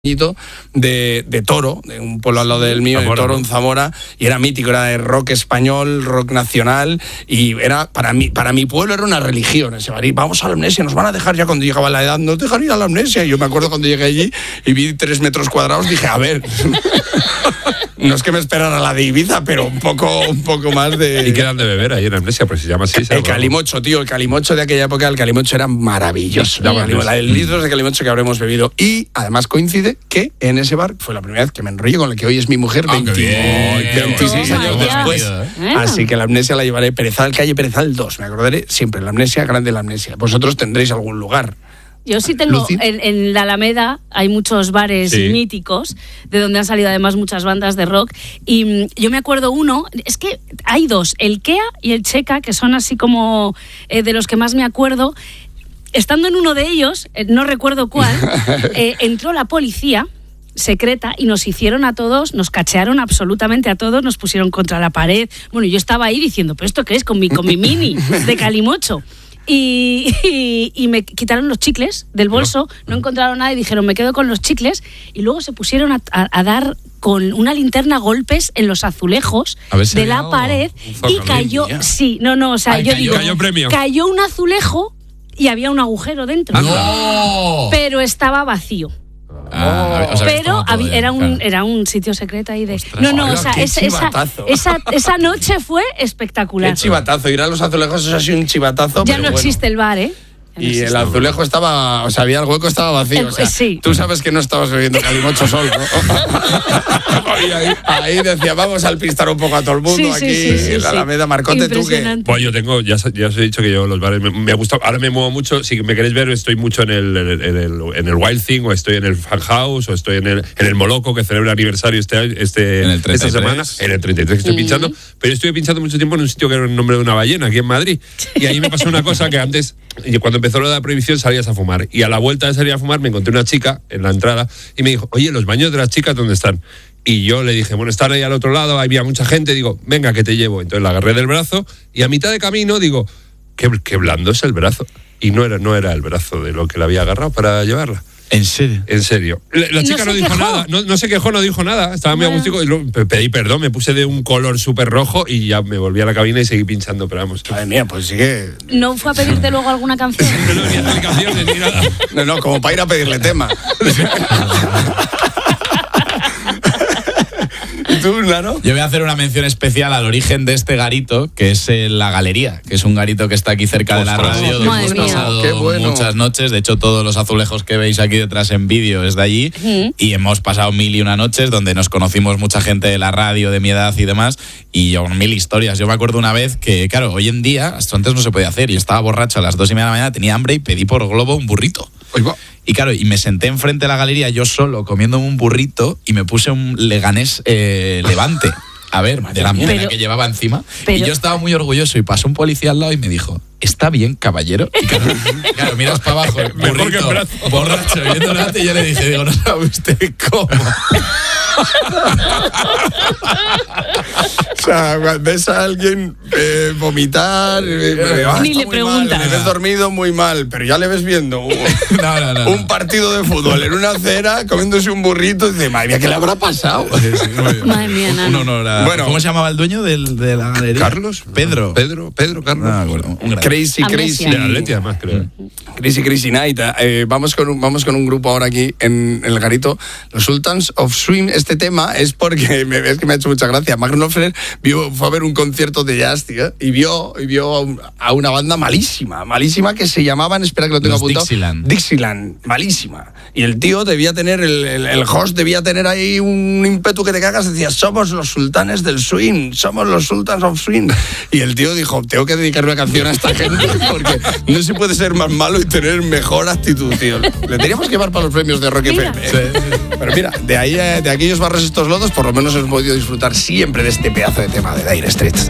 de Toro, de un pueblo al lado del mío, Zamora, de Toro, en Zamora, y era mítico, era de rock español, rock nacional, y era para mi pueblo era una religión ese bar. Vamos a la Amnesia, nos van a dejar ya cuando llegaba la edad, nos dejan ir a la Amnesia. Y yo me acuerdo cuando llegué allí y vi 3 metros cuadrados, dije, a ver, no es que me esperara la de Ibiza, pero un poco más de... ¿Y qué dan de beber ahí en Amnesia? Pues se llama así. El calimocho, tío, el calimocho de aquella época, el calimocho era maravilloso. El litro de calimocho que habremos bebido. Y además coincide que en ese bar fue la primera vez que me enrollé con la que hoy es mi mujer, 26 años después. Así que la Amnesia la llevaré Perezal, calle Perezal 2. Me acordaré siempre, la Amnesia, grande la Amnesia. Vosotros tendréis algún lugar. Yo sí tengo, en la Alameda hay muchos bares míticos, de donde han salido además muchas bandas de rock, y yo me acuerdo uno, es que hay dos, el Kea y el Checa, que son así como de los que más me acuerdo. Estando en uno de ellos, no recuerdo cuál, entró la policía secreta y nos hicieron a todos, nos cachearon absolutamente a todos, nos pusieron contra la pared. Bueno, yo estaba ahí diciendo, ¿pero esto qué es? Con mi mini de calimocho. Y me quitaron los chicles del bolso, no encontraron nada y dijeron, me quedo con los chicles. Y luego se pusieron a dar con una linterna golpes en los azulejos de la pared y cayó. Sí, o sea, yo digo, cayó un azulejo y había un agujero dentro. ¡No! Pero estaba vacío. Pero era un sitio secreto ahí de... Esa noche fue espectacular. Qué chivatazo, ir a los azulejos es así un chivatazo. Ya no existe el bar, ¿eh? Y el azulejo estaba, o sea, había el hueco, estaba vacío. O sea, sí. Tú sabes que no estabas bebiendo calimocho solo, ¿no? ahí decía, vamos a alpistar un poco a todo el mundo en la Alameda. Marcote, ¿tú qué? Pues yo tengo, ya os he dicho que yo los bares me gusta, ahora me muevo mucho. Si me queréis ver, estoy mucho en el Wild Thing, o estoy en el Fan House, o estoy en el Moloco, que celebra aniversario esta semana, en el 33 estoy pinchando. Pero yo estuve pinchando mucho tiempo en un sitio que era el nombre de una ballena, aquí en Madrid. Y ahí me pasó una cosa que antes, cuando empezó lo de la prohibición, salías a fumar. Y a la vuelta de salir a fumar me encontré una chica en la entrada y me dijo, oye, ¿los baños de las chicas dónde están? Y yo le dije, bueno, están ahí al otro lado, había mucha gente. Digo, venga, que te llevo. Entonces la agarré del brazo y a mitad de camino digo, qué blando es el brazo. Y no era el brazo de lo que la había agarrado para llevarla. ¿En serio? En serio. La chica no dijo nada, no se quejó, no dijo nada. Estaba muy agustico. Pedí perdón, me puse de un color súper rojo y ya me volví a la cabina y seguí pinchando, pero vamos. Madre mía, pues sí que... ¿No fue a pedirte luego alguna canción? No venía a hacer canciones ni nada. No, como para ir a pedirle tema. ¿Tú, Nano? Yo voy a hacer una mención especial al origen de este garito, que es La Galería, que es un garito que está aquí cerca de la radio, donde hemos pasado muchas noches. De hecho, todos los azulejos que veis aquí detrás en vídeo es de allí. Y hemos pasado 1001 noches donde nos conocimos mucha gente de la radio, de mi edad y demás, y 1000 historias. Yo me acuerdo una vez que, claro, hoy en día, esto antes no se podía hacer, y estaba borracho a las 2:30 de la mañana, tenía hambre y pedí por Globo un burrito. Y claro, y me senté enfrente de la galería yo solo comiéndome un burrito y me puse un Leganés Levante. A ver, de la pena que llevaba encima. Y yo estaba muy orgulloso y pasó un policía al lado y me dijo, ¿está bien, caballero? Y claro, miras para abajo, burrito, borracho, viendo la y yo le dije, no sabe usted cómo. O sea, ves a alguien vomitar, ni le preguntas. Le ves dormido muy mal, pero ya le ves viendo un partido de fútbol en una acera, comiéndose un burrito, y dice, madre mía, ¿qué le habrá pasado? Madre mía, Nano. Bueno, ¿cómo se llamaba el dueño de la galería? Carlos. Pedro, Carlos. Crazy. De Atleti, además, creo. Crazy Night. Vamos con un grupo ahora aquí en el garito, los Sultans of Swing. Este tema es porque es que me ha hecho mucha gracia. Mark Knopfler fue a ver un concierto de jazz, tío, y vio a una banda malísima que se llamaban, espera que lo tengo apuntado, Dixieland, malísima. Y el tío debía tener, el host debía tener ahí un ímpetu que te cagas, decía, somos los sultanes del swing, somos los Sultans of Swing. Y el tío dijo, tengo que dedicar una canción a esta gente porque no se puede ser más malo y tener mejor actitud, tío. Le teníamos que llevar para los premios de Rock FM. Sí. Pero mira, de aquellos barros estos lodos, por lo menos hemos podido disfrutar siempre de este pedazo de tema de Dire Straits.